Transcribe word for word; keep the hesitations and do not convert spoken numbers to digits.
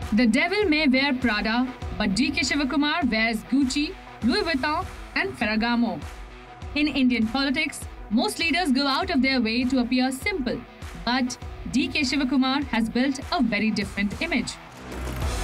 The devil may wear Prada, but D K Shivakumar wears Gucci, Louis Vuitton, and Ferragamo. In Indian politics, most leaders go out of their way to appear simple, but D K Shivakumar has built a very different image.